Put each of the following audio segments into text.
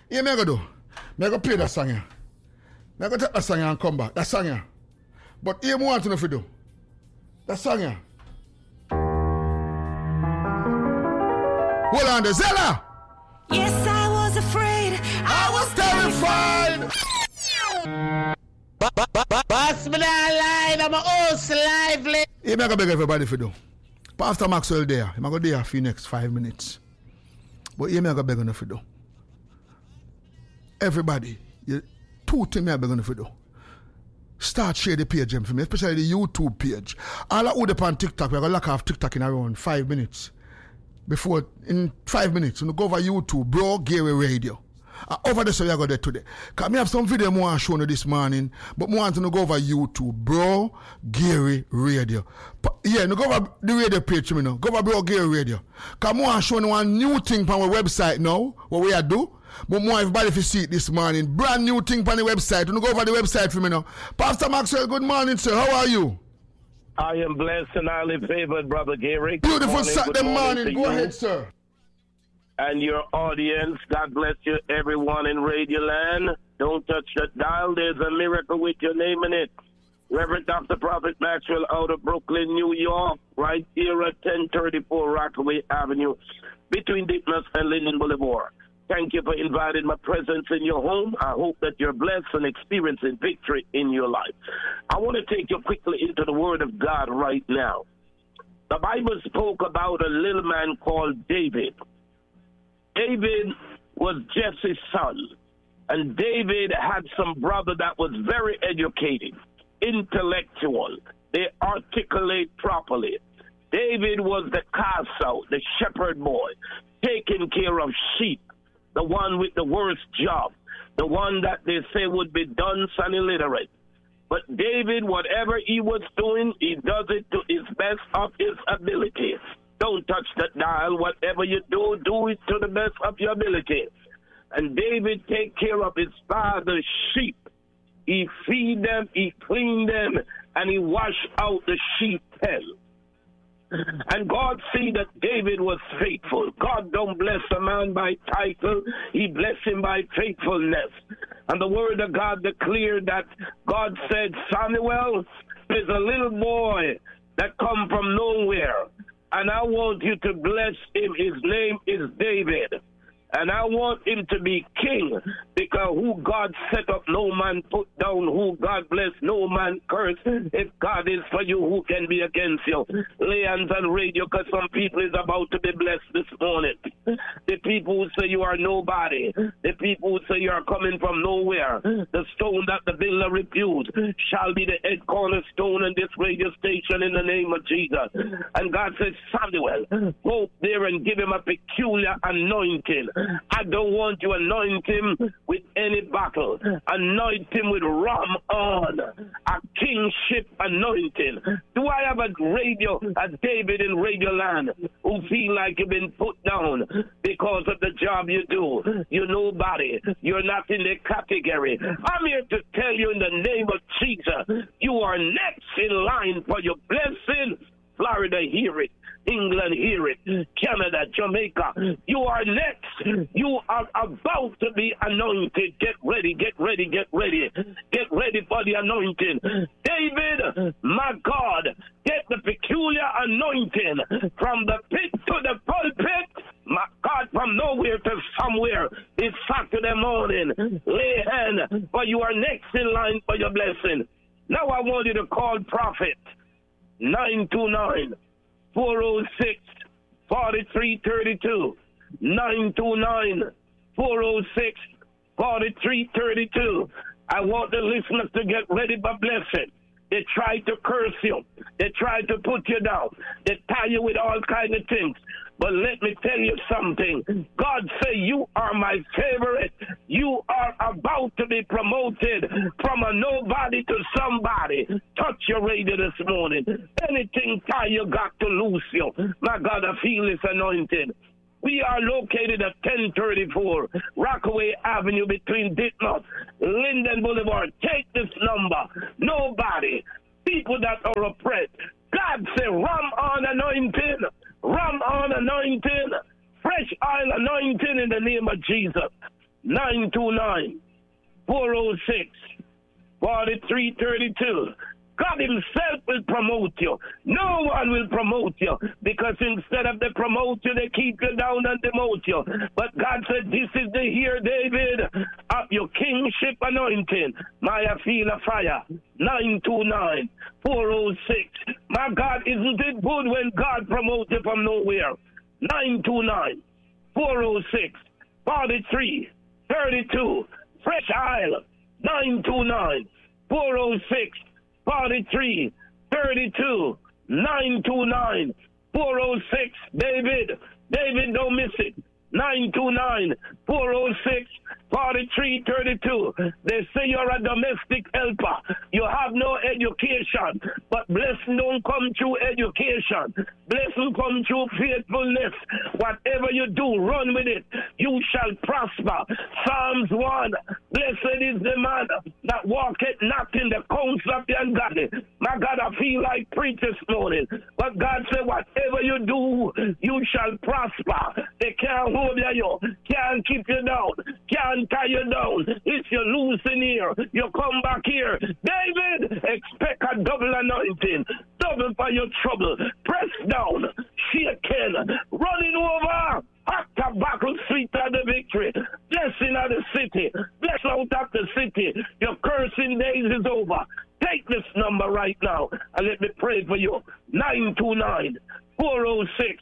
Yeah, me go do. Me go play that song here. Me go take that song here and come back. That song here. But here, more want to know if you do. That song here. Hold on, the Zella. Yes, I was afraid. I was terrified. Boss me that line, I'm a host lively. Yeah, me go beg everybody if you do. Pastor Maxwell there. I'm go there for the next 5 minutes. But here, me go beg on if you do. Everybody, you, 2 things me beg on if you do. Start share the page for me, especially the YouTube page. All I would up on TikTok, we're going to lock off TikTok in around 5 minutes. Before, in 5 minutes, you go over YouTube, Bro Gary Radio. Over there, so we are going there today. Because I have some video more I show you this morning, but more want to go over YouTube, Bro Gary Radio. Yeah, no, go over the radio page, you know. Go over Bro Gary Radio. Because more I show you one new thing on our website now, what we are do. But more everybody if you see it this morning, brand new thing on the website. You go over the website for me now. Pastor Maxwell, good morning, sir. How are you? I am blessed and highly favored, Brother Gary. Beautiful Saturday morning. Go ahead, sir. And your audience, God bless you, everyone in Radio Land. Don't touch that dial. There's a miracle with your name in it. Reverend Dr. Prophet Maxwell out of Brooklyn, New York, right here at 1034 Rockaway Avenue, between Dickness and Linden Boulevard. Thank you for inviting my presence in your home. I hope that you're blessed and experiencing victory in your life. I want to take you quickly into the Word of God right now. The Bible spoke about a little man called David. David was Jesse's son, and David had some brother that was very educated, intellectual. They articulate properly. David was the cast out, the shepherd boy, taking care of sheep. The one with the worst job, the one that they say would be dunce and illiterate. But David, whatever he was doing, he does it to his best of his ability. Don't touch that dial. Whatever you do, do it to the best of your ability. And David take care of his father's sheep. He feed them, he clean them, and he wash out the sheep pen. And God see that David was faithful. God don't bless a man by title. He bless him by faithfulness. And the word of God declared that God said, Samuel, there's a little boy that come from nowhere. And I want you to bless him. His name is David. And I want him to be king, because who God set up, no man put down. Who God bless, no man curse. If God is for you, who can be against you? Lay hands on radio, because some people is about to be blessed this morning. The people who say you are nobody, the people who say you are coming from nowhere, the stone that the builder refused shall be the head cornerstone in this radio station in the name of Jesus. And God says, Samuel, go up there and give him a peculiar anointing. I don't want you to anoint him with any battle. Anoint him with ram on, a kingship anointing. Do I have a David in Radio Land who feel like you've been put down because of the job you do? You're nobody. You're not in the category. I'm here to tell you in the name of Jesus, you are next in line for your blessing. Florida, hear it. England, hear it. Canada, Jamaica, you are next. You are about to be anointed. Get ready, get ready, get ready. Get ready for the anointing. David, my God, get the peculiar anointing from the pit to the pulpit. My God, from nowhere to somewhere. It's Saturday morning. Lay hand, for you are next in line for your blessing. Now I want you to call Prophet 929 406 4332. 929 406 4332. I want the listeners to get ready for blessing. They try to curse you. They try to put you down. They tie you with all kinds of things. But let me tell you something. God say you are my favorite. You are about to be promoted from a nobody to somebody. Touch your radio this morning. Anything tie you got to loose you. My God, I feel this anointing. We are located at 1034 Rockaway Avenue between Ditmouth, Linden Boulevard. Take this number. Nobody. People that are oppressed. God say, ram on anointing. Ram on anointing. Fresh oil anointing in the name of Jesus. 929 406 4332. God himself will promote you. No one will promote you, because instead of they promote you, they keep you down and demote you. But God said, this is the year, David, of your kingship anointing. Maya feel a fire. 929 406. My God, isn't it good when God promotes you from nowhere? 929 406 43 32. Fresh Isle. 929 406 43 32. 929 406. David, don't miss it. 929 406 43 32. They say you're a domestic helper. You have no education, but blessing don't come through education. Blessing come through faithfulness. Whatever you do, run with it. You shall prosper. Psalms 1. Blessed is the man that walketh not in the counsel of the ungodly. My God, I feel like preach this morning. But God said, whatever you do, you shall prosper. They can't hold you, can't keep you down, can't tie you down. If you loosen here, you come back here. David, expect a double anointing, double for your trouble. Press down, shaken, running over. After battle, sweet of the victory. Blessing of the city. Bless out of the city. Your cursing days is over. Take this number right now and let me pray for you. 929 406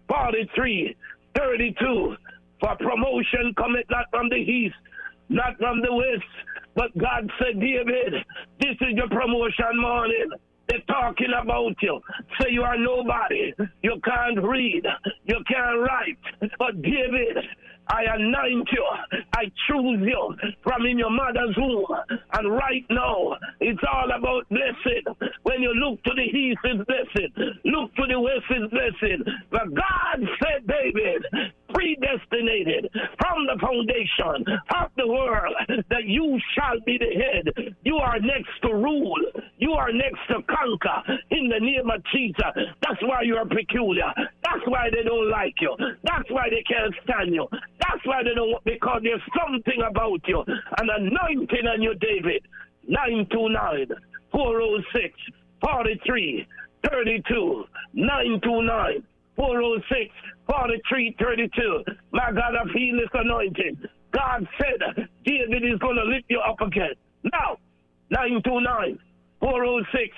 43 32. For promotion cometh not from the east, not from the west. But God said, David, this is your promotion morning. They're talking about you. Say you are nobody. You can't read. You can't write. But David, I anoint you. I choose you from in your mother's womb. And right now, it's all about blessing. When you look to the east, it's blessing. Look to the west, it's blessing. But God said, David, predestinated from the foundation of the world, that you shall be the head. You are next to rule. You are next to conquer in the name of Jesus. That's why you are peculiar. That's why they don't like you. That's why they can't stand you. That's why they don't, because there's something about you. An anointing on you, David. 929 406 43 32. 929 406 43 32. My God, I feel this anointing. God said David is going to lift you up again. Now, 929 406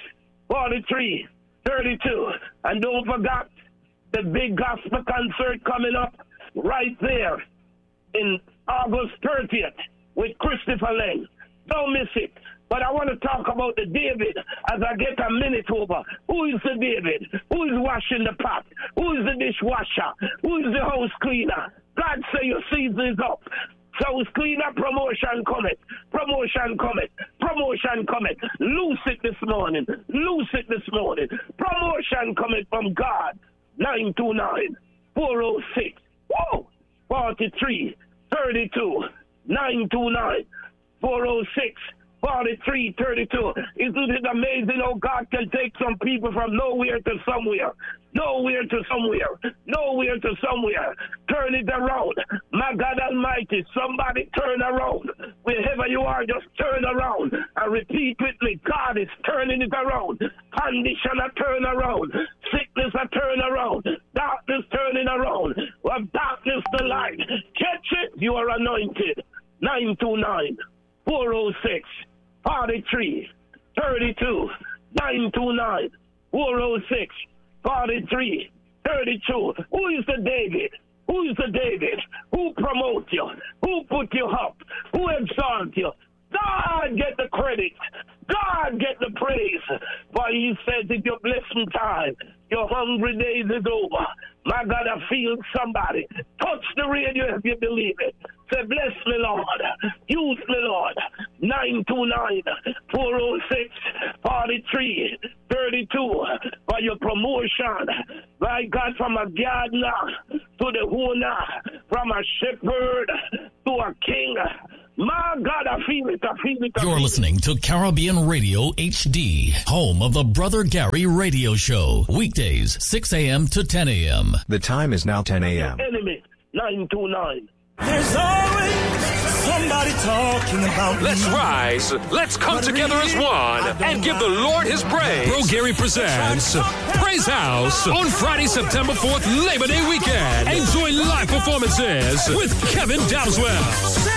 43 32. And don't forget the big gospel concert coming up right there in August 30th with Christopher Lane. Don't miss it. But I want to talk about the David as I get a minute over. Who is the David? Who is washing the pot? Who is the dishwasher? Who is the house cleaner? God say your season is up. House cleaner, promotion cometh. Promotion cometh. Promotion cometh. Loose it this morning. Loose it this morning. Promotion cometh from God. 929 406 43 32. 929 406 43 32. Isn't it amazing how God can take some people from nowhere to somewhere? Nowhere to somewhere. Nowhere to somewhere. Turn it around. My God Almighty, somebody turn around. Wherever you are, just turn around and repeat with me. God is turning it around. Condition a turn around. Sickness a turn around. Darkness turning around. From darkness to light. Catch it. You are anointed. 929 406 43 32. 929 406 43 32. Who is the David? Who is the David? Who promote you? Who put you up? Who exalt you? God get the credit. God get the praise. For he says, if your blessing time, your hungry days is over. My God, I feel somebody. Touch the radio if you believe it. Say, bless me, Lord. Use me, Lord. 929 406 43 32 for your promotion. My God, from a gardener to the owner, from a shepherd to a king. My God, I feel it. I feel it. You're listening to Caribbean Radio HD, home of the Brother Gary Radio Show. Weekdays, 6 a.m. to 10 a.m. The time is now 10 a.m. Enemy, 929. There's always talking about Let's rise. Let's come together as one and give the Lord his praise. Bro Gary presents Praise House on Friday, September 4th, Labor Day weekend. Enjoy live performances with Kevin Dowswell.